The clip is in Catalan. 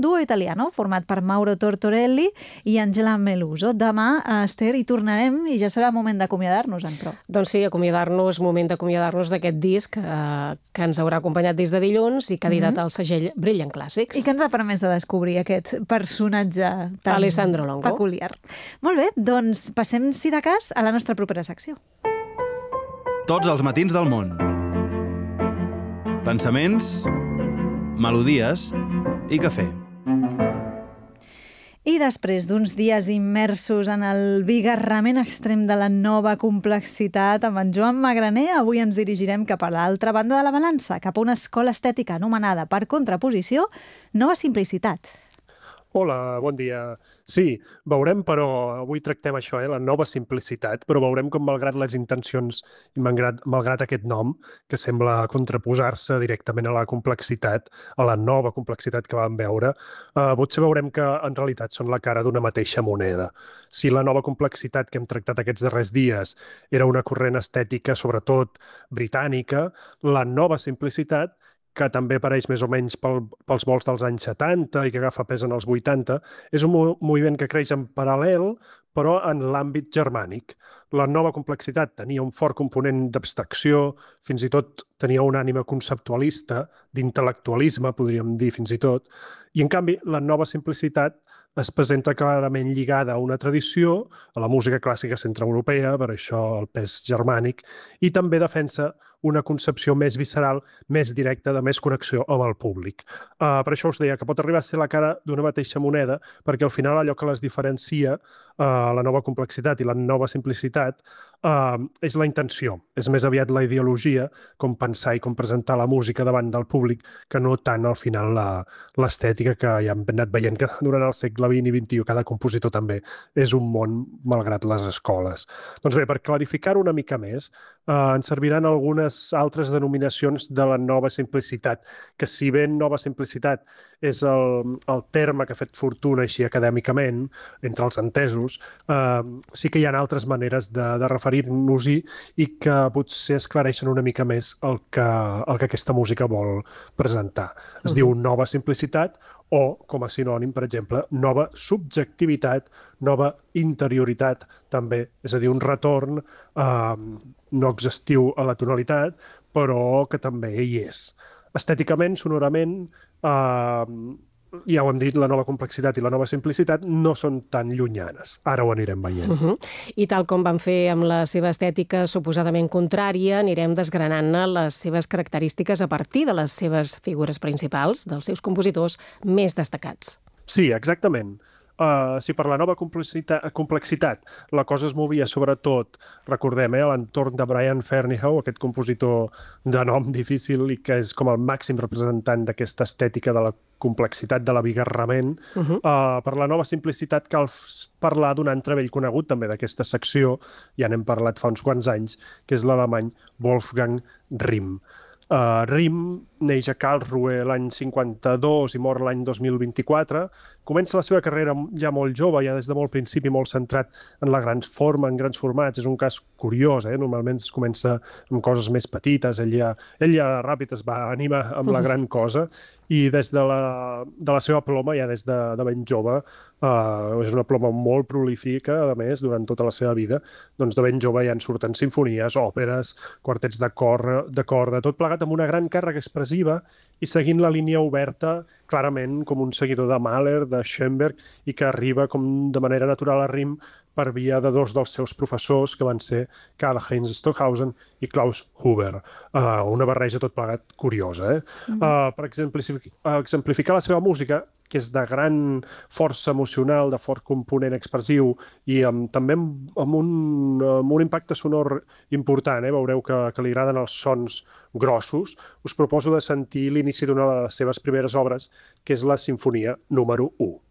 duo italiano format per Mauro Tortorelli i Angela Meluso. Demà, Esther, hi tornarem i ja serà moment d'acomiadar-nos, però. Doncs sí, moment d'acomiadar-nos d'aquest disc que ens haurà acompanyat des de dilluns i que ha editat el segell Brilliant Classics. I que ens ha permès de descobrir aquest personatge tan Alessandro Longo. Peculiar. Molt bé, doncs passem, si de cas, a la nostra propera secció. Tots els matins del món. Pensaments, melodies i cafè. I després d'uns dies immersos en el bigarrament extrem de la nova complexitat amb en Joan Magraner, avui ens dirigirem cap a l'altra banda de la balança, cap a una escola estètica anomenada, per contraposició, Nova Simplicitat. Hola, bon dia. Sí, veurem, però avui tractem això, la nova simplicitat, però veurem com, malgrat les intencions i malgrat aquest nom, que sembla contraposar-se directament a la complexitat, a la nova complexitat que vam veure, potser veurem que en realitat són la cara d'una mateixa moneda. Si la nova complexitat que hem tractat aquests darrers dies era una corrent estètica, sobretot britànica, la nova simplicitat, que també apareix més o menys pels volts dels anys 70 i que agafa pes en els 80, és un moviment que creix en paral·lel, però en l'àmbit germànic. La nova complexitat tenia un fort component d'abstracció, fins i tot tenia una ànima conceptualista, d'intel·lectualisme, podríem dir fins i tot, i en canvi la nova simplicitat es presenta clarament lligada a una tradició, a la música clàssica centreeuropea, per això el pes germànic, i també defensa una concepció més visceral, més directa, de més connexió amb el públic. Per això us deia que pot arribar a ser la cara d'una mateixa moneda, perquè al final allò que les diferencia, la nova complexitat i la nova simplicitat, és la intenció, és més aviat la ideologia, com pensar i com presentar la música davant del públic, que no tant al final l'estètica, que ja hem anat veient que durant el segle XX i XXI cada compositor també és un món malgrat les escoles. Doncs bé, per clarificar-ho una mica més, ens serviran algunes altres denominacions de la nova simplicitat, que si bé nova simplicitat és el terme que ha fet fortuna així acadèmicament, entre els entesos, sí que hi ha altres maneres de referir-nos-hi i que potser esclareixen una mica més el que aquesta música vol presentar. Es diu nova simplicitat o, com a sinònim, per exemple, nova subjectivitat, nova interioritat, també, és a dir, un retorn no exhaustiu a la tonalitat, però que també hi és. Estèticament, sonorament, ja ho hem dit, la nova complexitat i la nova simplicitat no són tan llunyanes. Ara ho anirem veient. I tal com vam fer amb la seva estètica suposadament contrària, anirem desgranant-ne les seves característiques a partir de les seves figures principals, dels seus compositors més destacats. Sí, exactament. Si per la nova complexitat la cosa es movia sobretot, recordem, a l'entorn de Brian Ferneyhough, aquest compositor de nom difícil i que és com el màxim representant d'aquesta estètica de la complexitat, de l'abigarrament, per la nova simplicitat cal parlar d'un entrevell conegut també d'aquesta secció, ja n'hem parlat fa uns quants anys, que és l'alemany Wolfgang Rihm. Rihm neix a Karlsruhe l'any 52 i mor l'any 2024. Comença la seva carrera ja molt jove, ja des de molt principi, molt centrat en la gran forma, en grans formats. És un cas curiós, normalment es comença amb coses més petites. Ell ja ràpid es va animar amb la gran cosa i des de la seva ploma, ja des de ben jove, és una ploma molt prolífica, a més, durant tota la seva vida. Doncs de ben jove ja en surten sinfonies, òperes, quartets de corda, tot plegat amb una gran càrrega expressiva i seguint la línia oberta, clarament com un seguidor de Mahler, de Schoenberg, i que arriba com de manera natural a Rihm per via de dos dels seus professors, que van ser Karl-Heinz Stockhausen i Klaus Huber. Una barreja tot plegat curiosa. Per exemplificar la seva música, que és de gran força emocional, de fort component expressiu i també amb un impacte sonor important. Veureu que li agraden els sons grossos. Us proposo de sentir l'inici d'una de les seves primeres obres, que és la Simfonia número 1.